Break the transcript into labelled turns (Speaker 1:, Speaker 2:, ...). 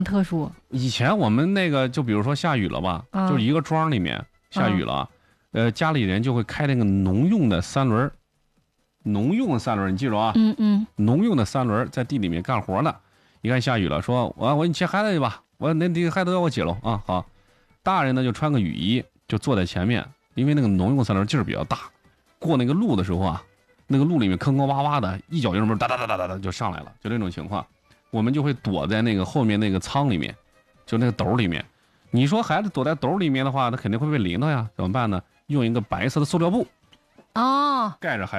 Speaker 1: 特殊？
Speaker 2: 以前我们那个就比如说下雨了吧，就是一个庄里面下雨了，家里人就会开那个农用的三轮，农用的三轮，你记住啊，农用的三轮在地里面干活呢。一看下雨了，说我你接孩子去吧，我那孩子要我接喽啊。好，大人呢就穿个雨衣，就坐在前面，因为那个农用三轮劲儿比较大，过那个路的时候啊，那个路里面坑坑洼洼的，一脚油门哒哒哒哒哒哒就上来了，就这种情况，我们就会躲在那个后面那个仓里面，就那个斗里面。你说孩子躲在斗里面的话，他肯定会被淋到呀，怎么办呢？用一个白色的塑料布盖着孩子。